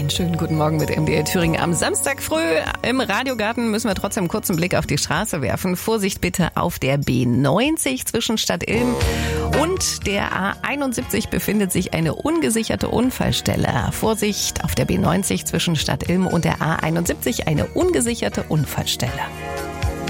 Einen schönen guten Morgen mit MDR Thüringen. Am Samstag früh im Radiogarten müssen wir trotzdem einen kurzen Blick auf die Straße werfen. Vorsicht bitte auf der B90 zwischen Stadtilm und der A71 befindet sich eine ungesicherte Unfallstelle. Vorsicht auf der B90 zwischen Stadtilm und der A71 eine ungesicherte Unfallstelle.